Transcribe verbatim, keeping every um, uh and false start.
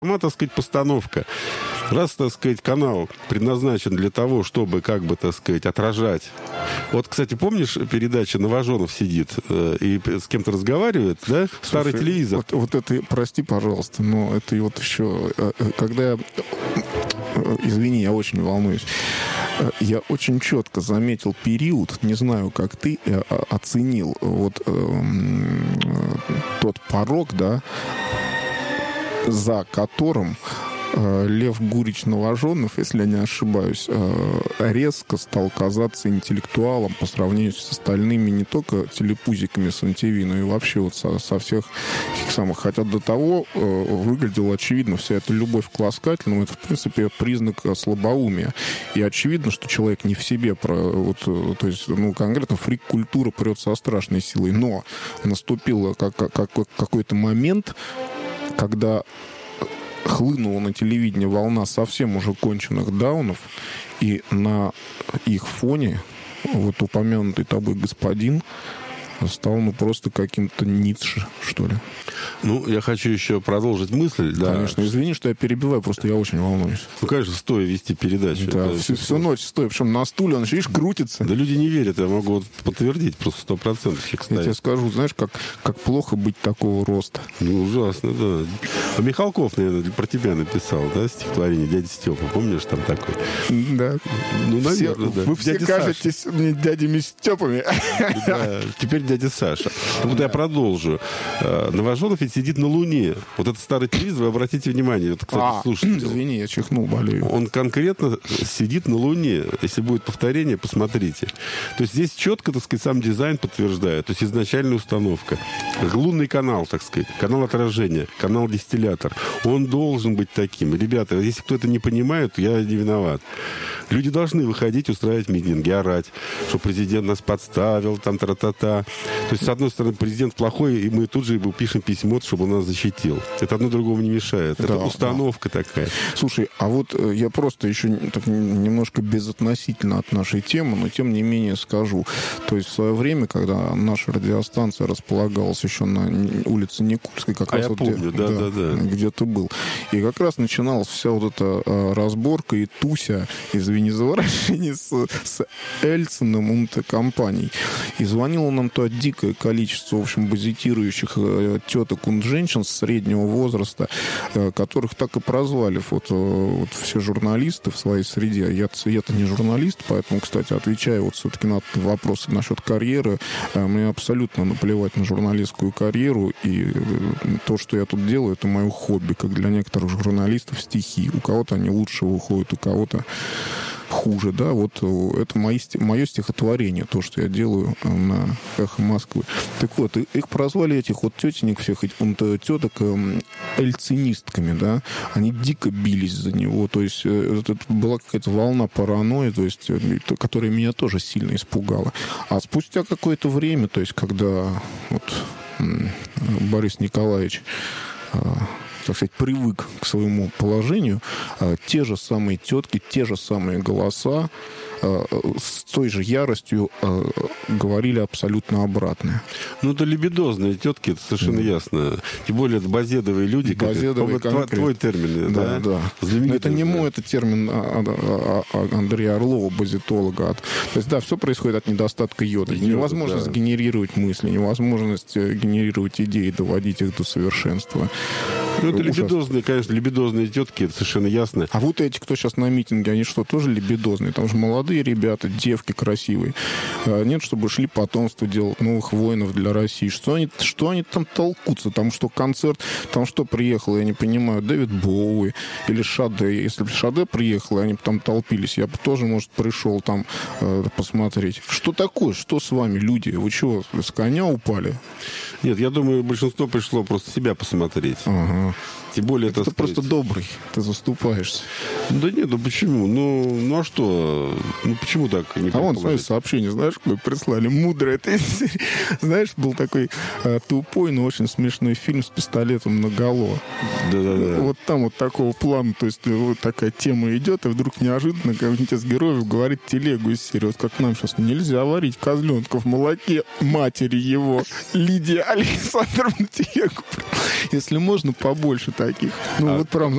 Сама, так сказать, постановка. Раз, так сказать, канал предназначен для того, чтобы, как бы, так сказать, отражать. Вот, кстати, помнишь, передача «Новоженов» сидит э, и с кем-то разговаривает, да? Старый Слушай, телевизор. Вот, вот это, прости, пожалуйста, но это и вот еще... Когда... Извини, я очень волнуюсь. Я очень четко заметил период, не знаю, как ты оценил вот э, тот порог, да, за которым э, Лев Гурьевич Новоженов, если я не ошибаюсь, э, резко стал казаться интеллектуалом по сравнению с остальными не только телепузиками с эм ти ви, но и вообще вот со, со всех этих самых. Хотя до того э, выглядело очевидно, вся эта любовь к ласкательному, это, в принципе, признак слабоумия. И очевидно, что человек не в себе, про, вот, то есть, ну, конкретно фрик-культура прет со страшной силой. Но наступил как, как, какой-то момент, когда хлынула на телевидение волна совсем уже конченых даунов, и на их фоне вот упомянутый тобой господин стал, ну, просто каким-то Ницше, что ли. Ну, я хочу еще продолжить мысль. Да. Конечно, извини, что я перебиваю, просто я очень волнуюсь. Ну, конечно, стоя вести передачу. Да, это всю, всю ночь стоя, причем на стуле, он, видишь, крутится. Да люди не верят, я могу вот подтвердить, просто сто процентов. Я тебе скажу, знаешь, как, как плохо быть такого роста. Ну, ужасно, да. А Михалков, наверное, про тебя написал, да, стихотворение «Дядя Степа». Помнишь, там такой? Да. Ну, наверное, все, да. Вы все Дядя кажетесь Саша. мне дядями Степами. Да, теперь дядя Саша. Вот я продолжу. Новоженов ведь сидит на Луне. Вот этот старый телевизор, вы обратите внимание, вот, кстати, А, слушайте. извини, я чихнул, болею. Он конкретно сидит на Луне. Если будет повторение, посмотрите. То есть здесь четко, так сказать, сам дизайн подтверждает. То есть изначальная установка. Лунный канал, так сказать. Канал отражения. Канал дистиллятор. Он должен быть таким. Ребята, если кто это не понимает, я не виноват. Люди должны выходить, устраивать митинги, орать, что президент нас подставил, там, тра-та-та. То есть, с одной стороны, президент плохой, и мы тут же ему пишем письмо, чтобы он нас защитил. Это одно другому не мешает. Да, это установка да. такая. Слушай, а вот я просто еще так, немножко безотносительно от нашей темы, но тем не менее скажу. То есть в свое время, когда наша радиостанция располагалась еще на улице Никольской, как а раз я вот помню, где, да, да, да, да. где ты был. И как раз начиналась вся вот эта а, разборка и туся, извини за выражение, с, с Ельциным умто-компанией. И звонило нам то дикое количество, в общем, базитирующих э, теток и женщин среднего возраста, э, которых так и прозвали вот, э, вот все журналисты в своей среде. Я, я-то не журналист, поэтому, кстати, отвечаю вот все-таки на вопросы насчет карьеры. Э, мне абсолютно наплевать на журналистскую карьеру, и э, то, что я тут делаю, это мое хобби, как для некоторых журналистов стихи. У кого-то они лучше выходят, у кого-то хуже, да, вот это мои, мое стихотворение, то, что я делаю на «Эхо Москвы». Так вот, их прозвали, этих вот тетенек всех, этих теток, эльцинистками, да, они дико бились за него, то есть это была какая-то волна паранойи, то есть, которая меня тоже сильно испугала. А спустя какое-то время, то есть, когда вот Борис Николаевич, так сказать, привык к своему положению, те же самые тетки, те же самые голоса с той же яростью говорили абсолютно обратное. Ну, это либидозные тетки, это совершенно mm. ясно. Тем более, это базедовые люди. Базедовые как это, твой термин, да? Да, да. Но это не мой, это термин Андрея Орлова, базитолога. То есть, да, все происходит от недостатка йода. йода невозможность да. генерировать мысли, невозможность генерировать идеи, доводить их до совершенства. Ну, это либидозные, конечно, либидозные тетки, это совершенно ясно. А вот эти, кто сейчас на митинге, они что, тоже либидозные? Там же молодые ребята, девки красивые. Нет, чтобы шли потомство делать, новых воинов для России. Что они, что они там толкутся? Там что, концерт, там что приехал, я не понимаю, Дэвид Боуи или Шаде. Если бы Шаде приехал, и они бы там толпились, я бы тоже, может, пришел там э, посмотреть. Что такое? Что с вами, люди? Вы чего, с коня упали? Нет, я думаю, большинство пришло просто себя посмотреть. Ага. Тем более это ты просто добрый, ты заступаешься. Да нет, ну почему? Ну, ну а что? Ну почему так не А вон, смотри, сообщение, знаешь, какое прислали? Мудрое. Ты, знаешь, был такой а, тупой, но очень смешной фильм с пистолетом наголо. Да-да-да. Вот там вот такого плана, то есть вот такая тема идет, и вдруг неожиданно какой-нибудь из героев говорит телегу из серии. Вот как нам сейчас нельзя варить козленка в молоке матери его, Лидия Александровна телегу. Если можно, побольше таких. Ну, А вот прям,